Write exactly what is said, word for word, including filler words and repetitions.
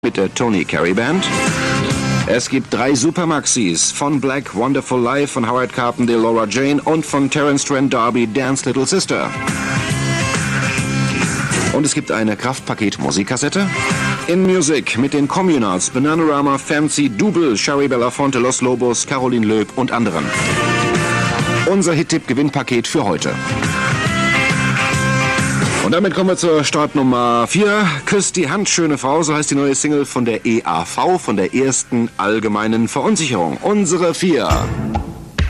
mit der Tony Carey Band. Es gibt drei Supermaxis von Black Wonderful Life, von Howard Carpendale Laura Jane und von Terence Trent D'Arby Dance Little Sister. Und es gibt eine Kraftpaket-Musikkassette. In Music mit den Communards, Bananarama, Fancy, Double, Sherry Belafonte, Los Lobos, Caroline Loeb und anderen. Unser Hit-Tipp-Gewinnpaket für heute. Und damit kommen wir zur Startnummer vier. Küsst die Hand, schöne Frau, so heißt die neue Single von der E A V, von der ersten allgemeinen Verunsicherung. Unsere vier.